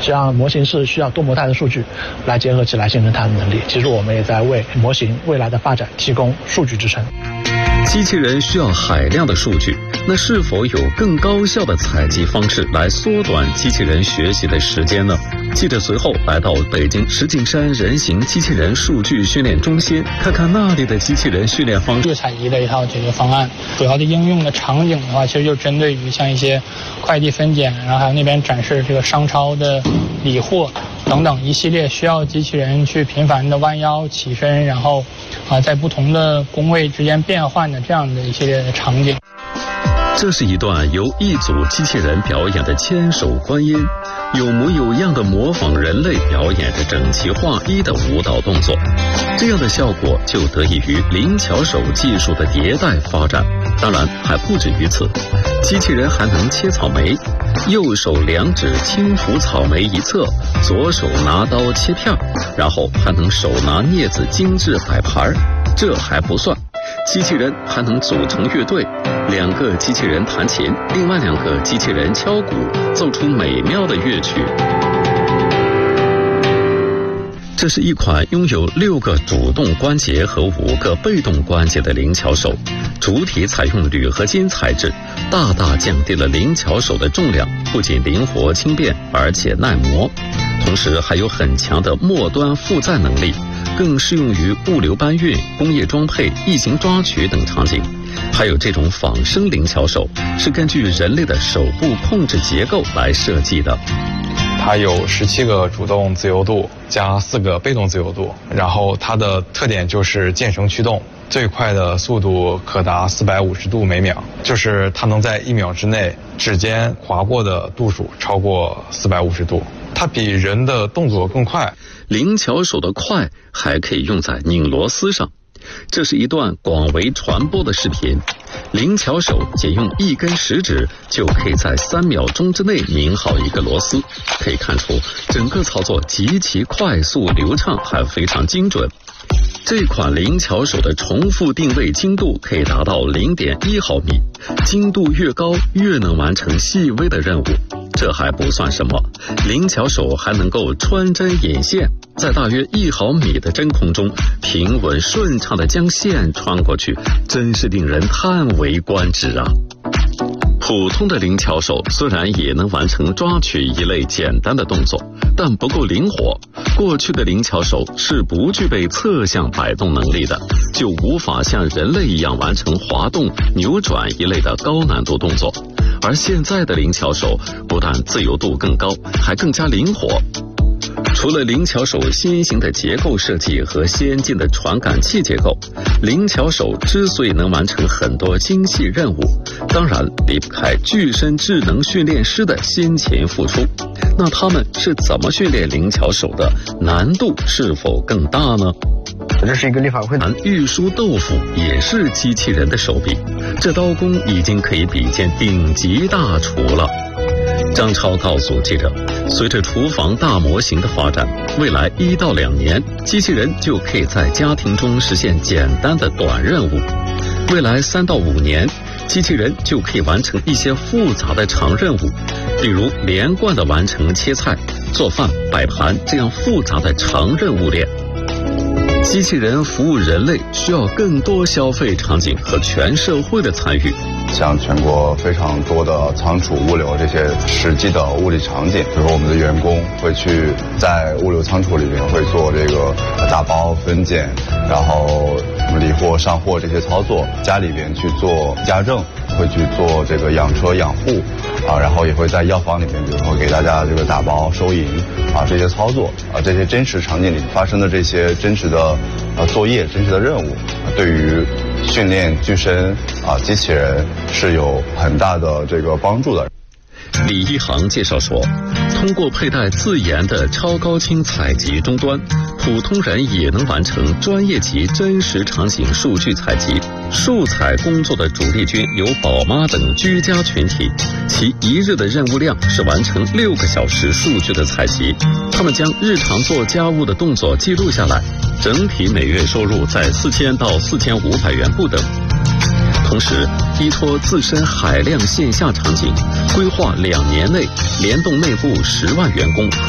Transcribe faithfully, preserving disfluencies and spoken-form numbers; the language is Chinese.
这样模型是需要多模态的数据来结合起来形成它的能力。其实我们也在为模型未来的发展提供数据支撑。 机器人需要海量的数据，那是否有更高效的采集方式来缩短机器人学习的时间呢？记者随后来到北京石景山人形机器人数据训练中心，看看那里的机器人训练方式。 数据采集的一套解决方案，主要的应用的场景的话，其实就针对于像一些快递分拣，然后还有那边展示这个商超的理货等等一系列需要机器人去频繁的弯腰起身，然后啊在不同的工位之间变换的这样的一系列的场景。 这是一段由一组机器人表演的千手观音，有模有样的模仿人类表演着整齐划一的舞蹈动作。这样的效果就得益于灵巧手技术的迭代发展。当然还不止于此，机器人还能切草莓，右手两指轻抚草莓一侧，左手拿刀切片，然后还能手拿镊子精致摆盘。这还不算，机器人还能组成乐队，两个机器人弹琴，另外两个机器人敲鼓，奏出美妙的乐曲。这是一款拥有六个主动关节和五个被动关节的灵巧手，主体采用铝合金材质，大大降低了灵巧手的重量，不仅灵活轻便，而且耐磨，同时还有很强的末端负载能力，更适用于物流搬运、工业装配、异形抓取等场景。还有这种仿生灵巧手，是根据人类的手部控制结构来设计的。 它有十七个主动自由度加四个被动自由度，然后它的特点就是键绳驱动，最快的速度可达四百五十度每秒，就是它能在一秒之内指尖划过的度数超过四百五十度，它比人的动作更快。 灵巧手的快还可以用在拧螺丝上。这是一段广为传播的视频，灵巧手仅用一根食指就可以在三秒钟之内拧好一个螺丝，可以看出整个操作极其快速流畅，还非常精准。这款灵巧手的重复定位精度可以达到 零点一毫米，精度越高越能完成细微的任务。这还不算什么，灵巧手还能够穿针引线，在大约一毫米的真空中平稳顺畅地将线穿过去，真是令人叹为观止啊！普通的灵巧手虽然也能完成抓取一类简单的动作，但不够灵活。过去的灵巧手是不具备侧向摆动能力的，就无法像人类一样完成滑动、扭转一类的高难度动作。而现在的灵巧手不但自由度更高，还更加灵活。除了灵巧手新型的结构设计和先进的传感器结构，灵巧手之所以能完成很多精细任务，当然离不开具身智能训练师的辛勤付出。那他们是怎么训练灵巧手的？难度是否更大呢？ 这是一个立法会的玉书豆腐也是机器人的手臂，这刀工已经可以比肩顶级大厨了。张超告诉记者，随着厨房大模型的发展，未来一到两年，机器人就可以在家庭中实现简单的短任务；未来三到五年，机器人就可以完成一些复杂的长任务，比如连贯地完成切菜、做饭、摆盘这样复杂的长任务链。机器人服务人类需要更多消费场景和全社会的参与， 像全国非常多的仓储物流这些实际的物理场景，比如说我们的员工会去在物流仓储里面会做这个打包分拣，然后理货上货这些操作，家里边去做家政，会去做这个养车养护啊，然后也会在药房里面，比如说给大家这个打包收银啊这些操作啊，这些真实场景里发生的这些真实的呃作业、真实的任务，啊、对于训练具身啊机器人是有很大的这个帮助的。 李一航介绍说，通过佩戴自研的超高清采集终端，普通人也能完成专业级真实场景数据采集。数采工作的主力军有宝妈等居家群体，其一日的任务量是完成六个小时数据的采集。他们将日常做家务的动作记录下来，整体每月收入在四千到四千五百元不等。同时，依托自身海量线下场景，规划两年内联动内部十万员工和